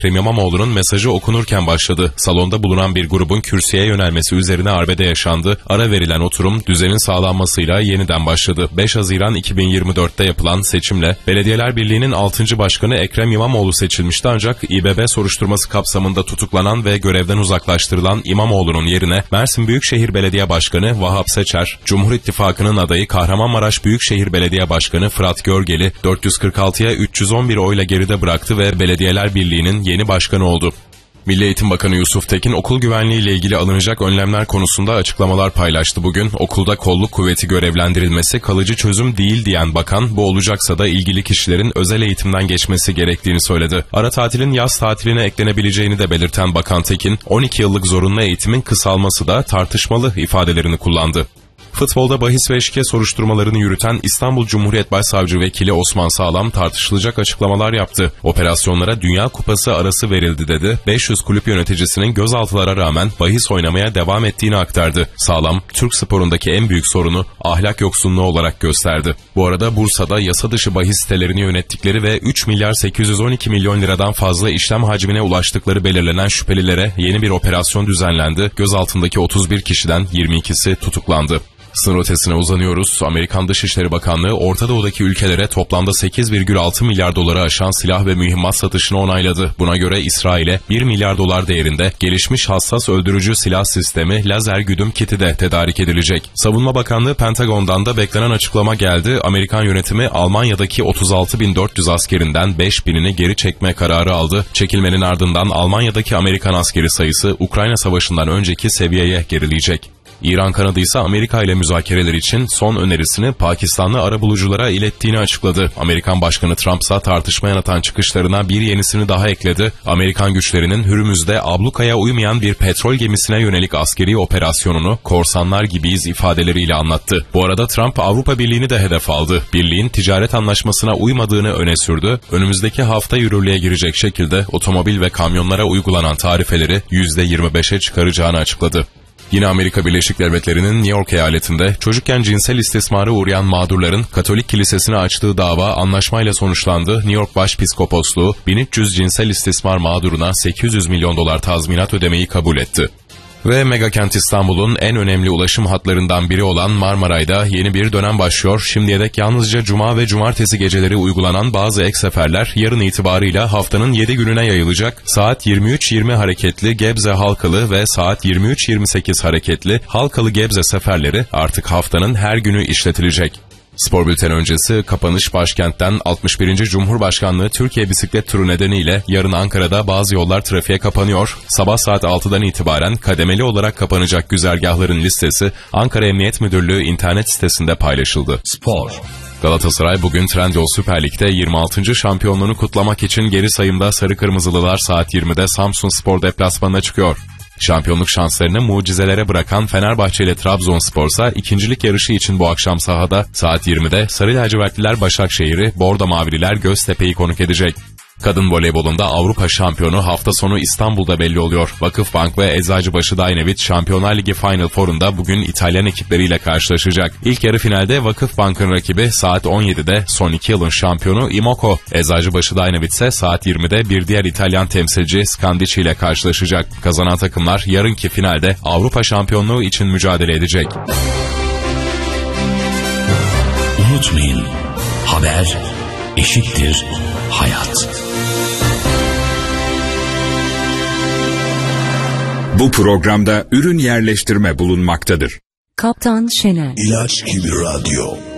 Ekrem İmamoğlu'nun mesajı okunurken başladı. Salonda bulunan bir grubun kürsüye yönelmesi üzerine arbede yaşandı. Ara verilen oturum düzenin sağlanmasıyla yeniden başladı. 5 Haziran 2024'te yapılan seçimle Belediyeler Birliği'nin 6. Başkanı Ekrem İmamoğlu seçilmişti, ancak İBB soruşturması kapsamında tutuklanan ve görevden uzaklaştırılan İmamoğlu'nun yerine Mersin Büyükşehir Belediye Başkanı Vahap Seçer, Cumhur İttifakı'nın adayı Kahramanmaraş Büyükşehir Belediye Başkanı Fırat Görgeli 446'ya 311 oyla geride bıraktı ve Belediyeler Birliği'nin yeni başkanı oldu. Milli Eğitim Bakanı Yusuf Tekin, okul güvenliği ile ilgili alınacak önlemler konusunda açıklamalar paylaştı bugün. Okulda kolluk kuvveti görevlendirilmesi kalıcı çözüm değil diyen bakan, bu olacaksa da ilgili kişilerin özel eğitimden geçmesi gerektiğini söyledi. Ara tatilin yaz tatiline eklenebileceğini de belirten Bakan Tekin, 12 yıllık zorunlu eğitimin kısalması da tartışmalı ifadelerini kullandı. Futbolda bahis ve şike soruşturmalarını yürüten İstanbul Cumhuriyet Başsavcı Vekili Osman Sağlam tartışılacak açıklamalar yaptı. Operasyonlara Dünya Kupası arası verildi dedi. 500 kulüp yöneticisinin gözaltılara rağmen bahis oynamaya devam ettiğini aktardı. Sağlam, Türk sporundaki en büyük sorunu ahlak yoksunluğu olarak gösterdi. Bu arada Bursa'da yasa dışı bahis sitelerini yönettikleri ve 3 milyar 812 milyon liradan fazla işlem hacmine ulaştıkları belirlenen şüphelilere yeni bir operasyon düzenlendi. Gözaltındaki 31 kişiden 22'si tutuklandı. Sınır ötesine uzanıyoruz. Amerikan Dışişleri Bakanlığı Orta Doğu'daki ülkelere toplamda 8,6 milyar doları aşan silah ve mühimmat satışını onayladı. Buna göre İsrail'e 1 milyar dolar değerinde gelişmiş hassas öldürücü silah sistemi lazer güdüm kiti de tedarik edilecek. Savunma Bakanlığı Pentagon'dan da beklenen açıklama geldi. Amerikan yönetimi Almanya'daki 36.400 askerinden 5.000'ini geri çekme kararı aldı. Çekilmenin ardından Almanya'daki Amerikan askeri sayısı Ukrayna Savaşı'ndan önceki seviyeye gerileyecek. İran kanadı ise Amerika ile müzakereler için son önerisini Pakistanlı arabuluculara ilettiğini açıkladı. Amerikan Başkanı Trump ise tartışma yaratan çıkışlarına bir yenisini daha ekledi. Amerikan güçlerinin Hürmüz'de ablukaya uymayan bir petrol gemisine yönelik askeri operasyonunu korsanlar gibiyiz ifadeleriyle anlattı. Bu arada Trump Avrupa Birliği'ni de hedef aldı. Birliğin ticaret anlaşmasına uymadığını öne sürdü. Önümüzdeki hafta yürürlüğe girecek şekilde otomobil ve kamyonlara uygulanan tarifeleri %25'e çıkaracağını açıkladı. Yine Amerika Birleşik Devletleri'nin New York eyaletinde çocukken cinsel istismara uğrayan mağdurların Katolik Kilisesi'ne açtığı dava anlaşmayla sonuçlandı. New York Başpiskoposluğu 1300 cinsel istismar mağduruna 800 milyon dolar tazminat ödemeyi kabul etti. Ve megakent İstanbul'un en önemli ulaşım hatlarından biri olan Marmaray'da yeni bir dönem başlıyor. Şimdiye dek yalnızca cuma ve cumartesi geceleri uygulanan bazı ek seferler yarın itibarıyla haftanın 7 gününe yayılacak. Saat 23.20 hareketli Gebze-Halkalı ve saat 23.28 hareketli Halkalı-Gebze seferleri artık haftanın her günü işletilecek. Spor bülteni öncesi kapanış başkentten 61. Cumhurbaşkanlığı Türkiye Bisiklet Turu nedeniyle yarın Ankara'da bazı yollar trafiğe kapanıyor. Sabah saat 6'dan itibaren kademeli olarak kapanacak güzergahların listesi Ankara Emniyet Müdürlüğü internet sitesinde paylaşıldı. Spor. Galatasaray bugün Trendyol Süper Lig'de 26. şampiyonluğunu kutlamak için geri sayımda Sarı Kırmızılılar saat 20'de Samsunspor deplasmanına çıkıyor. Şampiyonluk şanslarını mucizelere bırakan Fenerbahçe ile Trabzonspor ise ikincilik yarışı için bu akşam sahada saat 20'de Sarı Lacivertliler Başakşehir'i, Bordo Mavililer Göztepe'yi konuk edecek. Kadın voleybolunda Avrupa şampiyonu hafta sonu İstanbul'da belli oluyor. Vakıfbank ve Eczacıbaşı Dynavit Şampiyonlar Ligi Final Four'unda bugün İtalyan ekipleriyle karşılaşacak. İlk yarı finalde Vakıfbank'ın rakibi saat 17'de son 2 yılın şampiyonu Imoco. Eczacıbaşı Dynavit ise saat 20'de bir diğer İtalyan temsilci Scandici ile karşılaşacak. Kazanan takımlar yarınki finalde Avrupa şampiyonluğu için mücadele edecek. Unutmayın, haber eşittir hayat. Bu programda ürün yerleştirme bulunmaktadır. Kaptan Şener. İlaç gibi radyo.